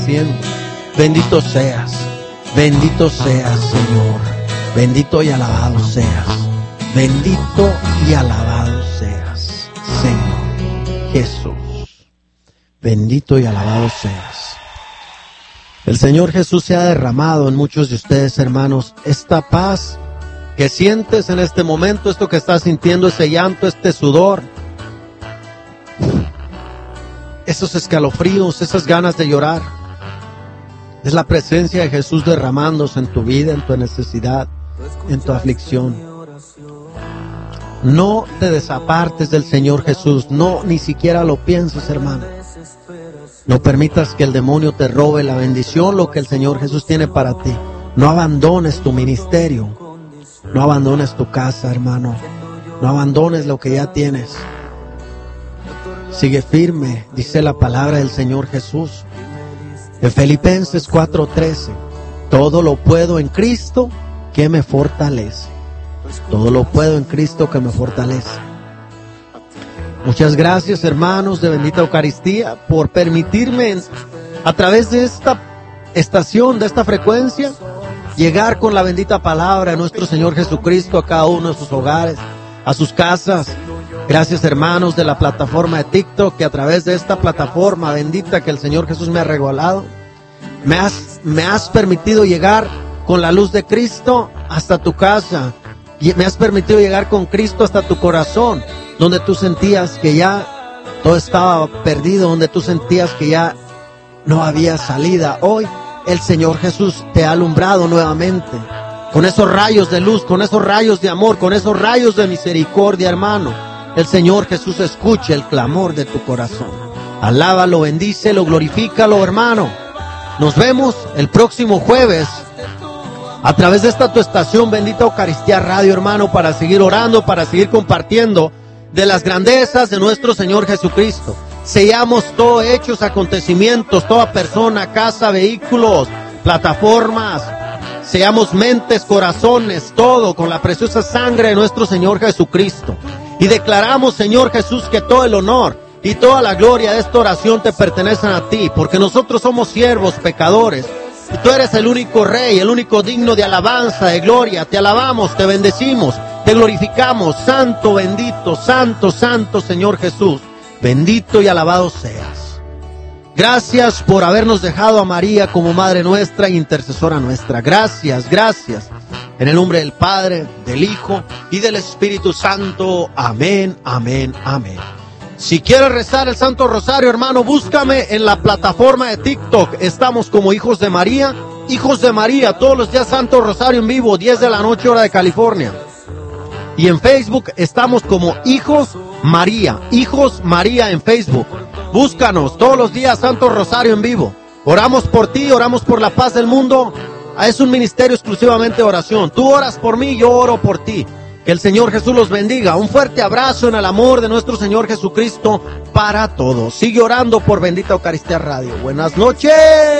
Bendito seas, Señor. Bendito y alabado seas. Bendito y alabado seas, Señor Jesús. Bendito y alabado seas. El Señor Jesús se ha derramado en muchos de ustedes, hermanos. Esta paz que sientes en este momento, esto que estás sintiendo, ese llanto, este sudor, esos escalofríos, esas ganas de llorar, es la presencia de Jesús derramándose en tu vida, en tu necesidad, en tu aflicción. No te desapartes del Señor Jesús, no, ni siquiera lo pienses, hermano. No permitas que el demonio te robe la bendición, lo que el Señor Jesús tiene para ti. No abandones tu ministerio, no abandones tu casa, hermano. No abandones lo que ya tienes. Sigue firme, dice la palabra del Señor Jesús. En Filipenses 4:13, todo lo puedo en Cristo que me fortalece. Todo lo puedo en Cristo que me fortalece. Muchas gracias, hermanos de Bendita Eucaristía, por permitirme a través de esta estación, de esta frecuencia, llegar con la bendita palabra de nuestro Señor Jesucristo a cada uno de sus hogares, a sus casas. Gracias, hermanos de la plataforma de TikTok, que a través de esta plataforma bendita que el Señor Jesús me ha regalado, me has permitido llegar con la luz de Cristo hasta tu casa, y me has permitido llegar con Cristo hasta tu corazón, donde tú sentías que ya todo estaba perdido, donde tú sentías que ya no había salida. Hoy el Señor Jesús te ha alumbrado nuevamente con esos rayos de luz, con esos rayos de amor, con esos rayos de misericordia, hermano. El Señor Jesús escuche el clamor de tu corazón. Alábalo, bendícelo, glorifícalo, hermano. Nos vemos el próximo jueves a través de esta tu estación Bendita Eucaristía Radio, hermano, para seguir orando, para seguir compartiendo de las grandezas de nuestro Señor Jesucristo. Seamos todos hechos, acontecimientos, toda persona, casa, vehículos, plataformas, seamos mentes, corazones, todo con la preciosa sangre de nuestro Señor Jesucristo. Y declaramos, Señor Jesús, que todo el honor y toda la gloria de esta oración te pertenecen a ti, porque nosotros somos siervos, pecadores, y tú eres el único Rey, el único digno de alabanza, de gloria. Te alabamos, te bendecimos, te glorificamos. Santo, bendito, santo, santo Señor Jesús, bendito y alabado seas. Gracias por habernos dejado a María como Madre nuestra e intercesora nuestra. Gracias, gracias. En el nombre del Padre, del Hijo y del Espíritu Santo. Amén, amén, amén. Si quieres rezar el Santo Rosario, hermano, búscame en la plataforma de TikTok. Estamos como Hijos de María, todos los días Santo Rosario en vivo, 10 de la noche, hora de California. Y en Facebook estamos como Hijos María en Facebook. Búscanos todos los días Santo Rosario en vivo. Oramos por ti, oramos por la paz del mundo. Es un ministerio exclusivamente de oración. Tú oras por mí, yo oro por ti. Que el Señor Jesús los bendiga. Un fuerte abrazo en el amor de nuestro Señor Jesucristo para todos. Sigue orando por Bendita Eucaristía Radio. Buenas noches.